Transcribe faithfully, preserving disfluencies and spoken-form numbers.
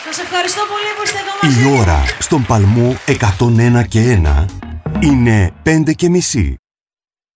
Σας ευχαριστώ πολύ που είστε εδώ μαζί. Η ώρα στον Παλμό εκατόν ένα και ένα είναι πέντε και μισή.